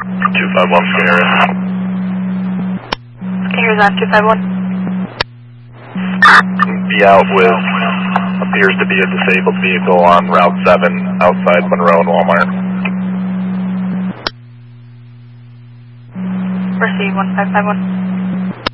251 Scares. Scares on 251. Be out with appears to be a disabled vehicle on Route 7 outside Monroe and Walmart. Proceed 1551.